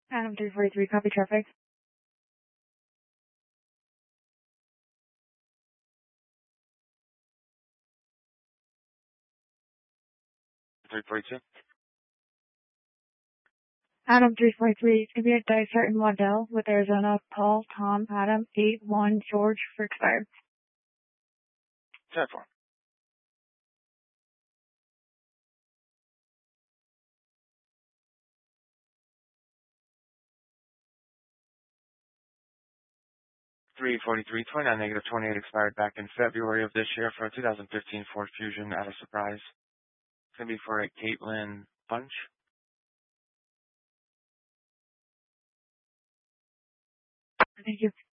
Adam 343, copy traffic. Three forty-two. Adam 343, it's going to be at Dysart in Waddell with Arizona, Paul, Tom, Adam, 8-1, George for expired. 10-4. $343.29 negative 28 expired back in February of this year for a 2015 Ford Fusion at a surprise. It's going to be for a Caitlin Bunch. Thank you.